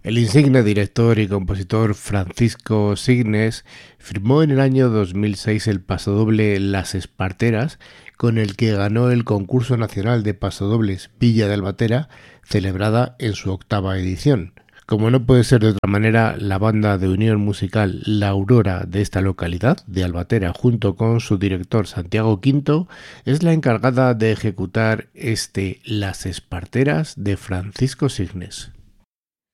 El insigne director y compositor Francisco Signes firmó en el año 2006 el pasodoble Las Esparteras, con el que ganó el concurso nacional de pasodobles Villa de Albatera, celebrada en su 8ª edición. Como no puede ser de otra manera, la banda de unión musical La Aurora de esta localidad, de Albatera, junto con su director Santiago Quinto, es la encargada de ejecutar Las Esparteras de Francisco Signes.